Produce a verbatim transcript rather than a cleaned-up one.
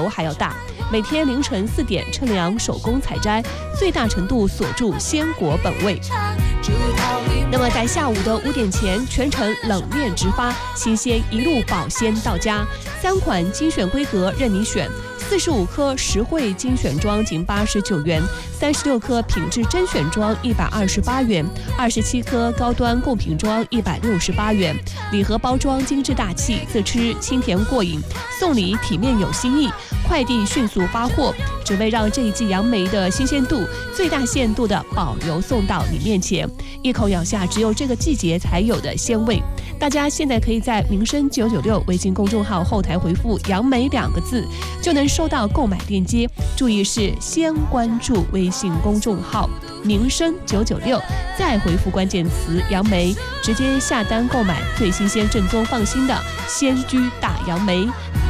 楼还要大。每天凌晨四点称量手工采摘，最大程度锁住鲜果本味。那么在下午的五点前，全程冷链直发，新鲜一路保鲜到家。三款精选规格任你选。四十五颗实惠精选装仅八十九元，三十六颗品质甄选装一百二十八元，二十七颗高端贡品装一百六十八元。礼盒包装精致大气，自吃清甜过瘾，送礼体面有新意，快递迅速发货，只为让这一季杨梅的新鲜度最大限度的保留送到你面前，一口咬下只有这个季节才有的鲜味。大家现在可以在民生九九六微信公众号后台回复杨梅两个字，就能收到购买链接。注意是先关注微信公众号民生九九六，再回复关键词杨梅，直接下单购买最新鲜正宗放心的鲜居大杨梅。